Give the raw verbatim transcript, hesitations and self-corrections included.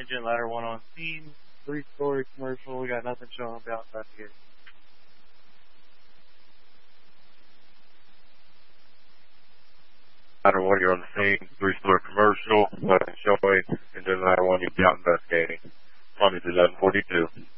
Agent Ladder one on scene. Three-story commercial. We got nothing showing up outside here. Ladder one, you're on the scene. Three-story commercial. Nothing showing. Agent Ladder one, you'll be out investigating. On to eleven forty-two.